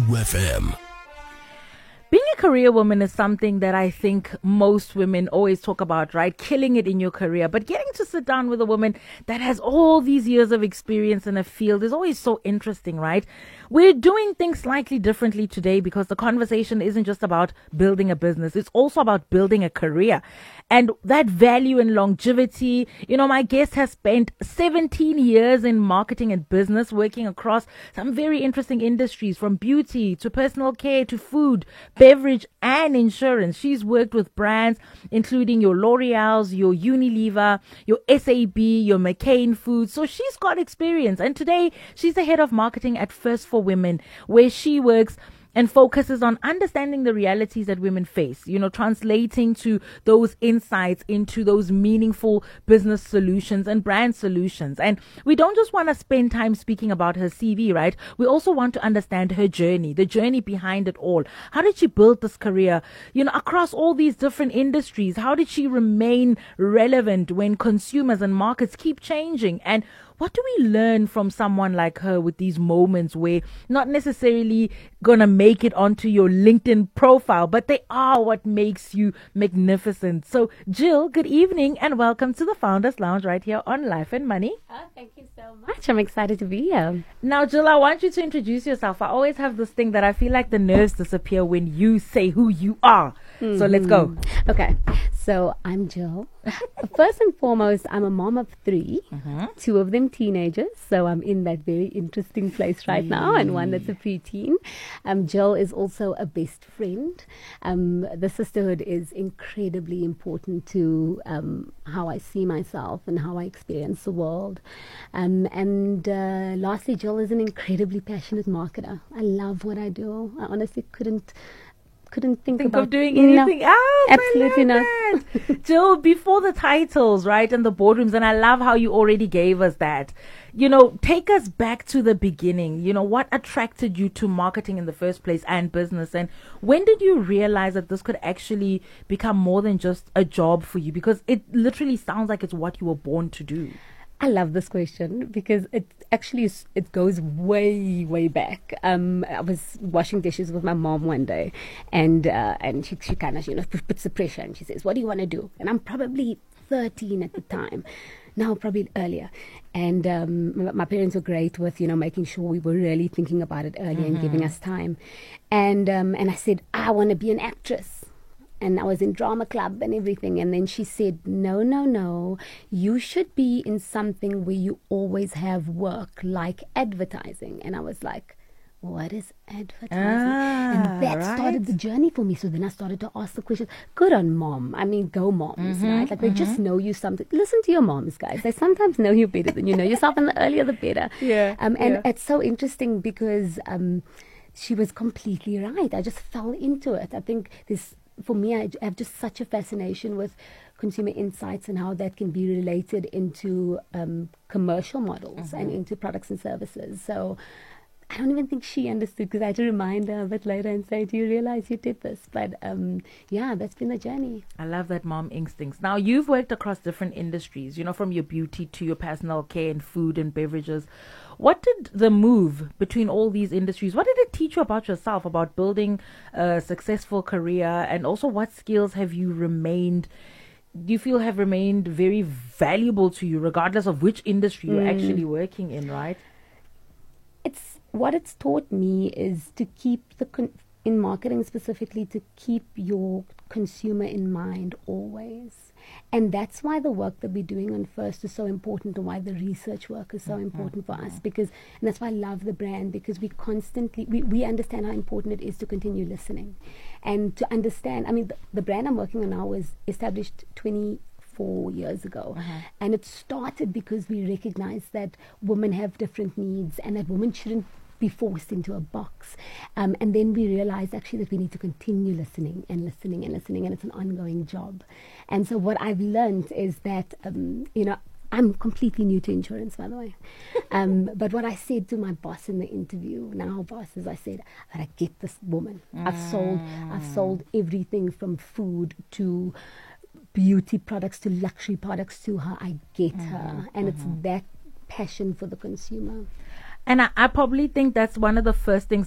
FM. Being a career woman is something that I think most women always talk about, right? Killing it in your career. But getting to sit down with a woman that has all these years of experience in a field is always so interesting, right? We're doing things slightly differently today because the conversation isn't just about building a business. It's also about building a career. And that value and longevity, my guest has spent 17 years in marketing and business, working across some very interesting industries, from beauty to personal care to food, beverage and insurance. She's worked with brands including your L'Oreal's, your Unilever, your SAB, your McCain Foods. So she's got experience. And today she's the head of marketing at First for Women, where she works and focuses on understanding the realities that women face, translating to those insights into those meaningful business solutions and brand solutions. And we don't just want to spend time speaking about her CV, right? We also want to understand her journey, the journey behind it all. How did she build this career, across all these different industries? How did she remain relevant when consumers and markets keep changing? And what do we learn from someone like her with these moments where not necessarily gonna make it onto your LinkedIn profile, but they are what makes you magnificent? So, Jill, good evening and welcome to the Founders Lounge right here on Life and Money. Oh, thank you so much. I'm excited to be here. Now, Jill, I want you to introduce yourself. I always have this thing that I feel like the nerves disappear when you say who you are. So let's go. Okay. So I'm Jill. First and foremost, I'm a mom of 3, 2 of them teenagers. So I'm in that very interesting place right now, and one that's a preteen. Jill is also a best friend. The sisterhood is incredibly important to how I see myself and how I experience the world. And lastly, Jill is an incredibly passionate marketer. I love what I do. I honestly couldn't think about of doing anything else. Absolutely not. Jill, before the titles, right, and the boardrooms, and I love how you already gave us that. Take us back to the beginning. What attracted you to marketing in the first place and business? And when did you realize that this could actually become more than just a job for you? Because it literally sounds like it's what you were born to do. I love this question because it goes way, way back. I was washing dishes with my mom one day, and she kind of puts the pressure, and she says, "What do you want to do?" And I'm probably 13 at the time. Now probably earlier. And my parents were great with making sure we were really thinking about it early and giving us time. And I said, "I want to be an actress." And I was in drama club and everything. And then she said, no, you should be in something where you always have work, like advertising. And I was like, what is advertising? And that started the journey for me. So then I started to ask the questions. Good on mom. I mean, go moms, right? Like they just know you something. Listen to your moms, guys. They sometimes know you better than you know yourself, and the earlier the better. And it's so interesting because she was completely right. I just fell into it. I think for me, I have just such a fascination with consumer insights and how that can be related into commercial models and into products and services. So I don't even think she understood, because I had to remind her a bit later and say, "Do you realize you did this?" But that's been the journey. I love that mom instincts. Now, you've worked across different industries, from your beauty to your personal care and food and beverages. What did the move between all these industries, what did it teach you about yourself, about building a successful career? And also, what skills do you feel have remained very valuable to you, regardless of which industry you're actually working in, right? What it's taught me is to keep in marketing specifically, to keep your consumer in mind always. And that's why the work that we're doing on First is so important, and why the research work is so important for us, and that's why I love the brand, because we constantly, we understand how important it is to continue listening and to understand. I mean, the brand I'm working on now was established 24 years ago. And it started because we recognized that women have different needs and that women shouldn't be forced into a box. And then we realized actually that we need to continue listening, and it's an ongoing job. And so what I've learned is that, I'm completely new to insurance, by the way. But what I said to my boss in the interview, now boss, is I said, I get this woman. I've sold everything from food to beauty products to luxury products to her. I get her. And it's that passion for the consumer. And I probably think that's one of the first things